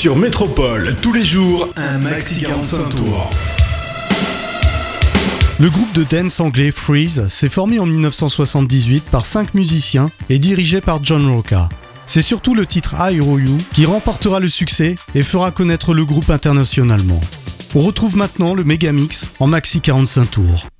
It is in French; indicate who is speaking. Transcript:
Speaker 1: Sur Métropole, tous les jours, un maxi 45 tours.
Speaker 2: Le groupe de dance anglais Freeze s'est formé en 1978 par 5 musiciens et dirigé par John Rocca. C'est surtout le titre I Owe You qui remportera le succès et fera connaître le groupe internationalement. On retrouve maintenant le Megamix en maxi 45 tours.